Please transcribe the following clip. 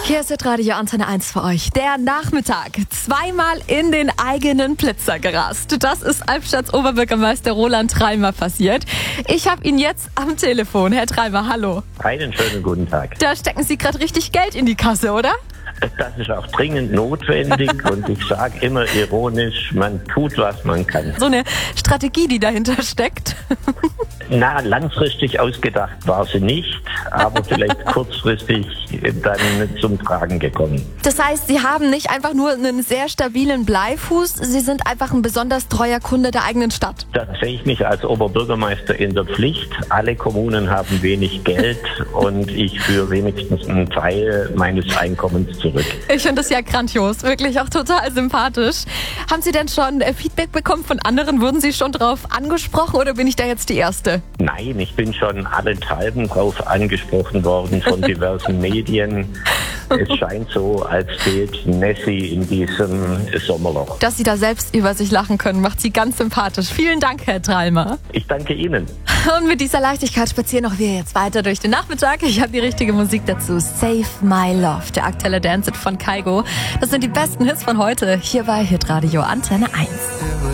Hier ist Radio Antenne 1 für euch. Der Nachmittag. Zweimal in den eigenen Blitzer gerast. Das ist Albstadts Oberbürgermeister Roland Treimer passiert. Ich habe ihn jetzt am Telefon. Herr Treimer, hallo. Einen schönen guten Tag. Da stecken Sie gerade richtig Geld in die Kasse, oder? Das ist auch dringend notwendig und ich sage immer ironisch, man tut, was man kann. So eine Strategie, die dahinter steckt. Na, langfristig ausgedacht war sie nicht, aber vielleicht kurzfristig dann zum Tragen gekommen. Das heißt, Sie haben nicht einfach nur einen sehr stabilen Bleifuß, Sie sind einfach ein besonders treuer Kunde der eigenen Stadt. Da sehe ich mich als Oberbürgermeister in der Pflicht. Alle Kommunen haben wenig Geld und ich führe wenigstens einen Teil meines Einkommens zurück. Ich finde das ja grandios, wirklich auch total sympathisch. Haben Sie denn schon Feedback bekommen von anderen? Wurden Sie schon drauf angesprochen oder bin ich da jetzt die Erste? Nein, ich bin schon allenthalben drauf angesprochen worden von diversen Medien. Es scheint so, als fehlt Nessie in diesem Sommerloch. Dass Sie da selbst über sich lachen können, macht Sie ganz sympathisch. Vielen Dank, Herr Treimer. Ich danke Ihnen. Und mit dieser Leichtigkeit spazieren auch wir jetzt weiter durch den Nachmittag. Ich habe die richtige Musik dazu. Save My Love, der aktuelle Dance-It von Kygo. Das sind die besten Hits von heute. Hier bei Hitradio Antenne 1.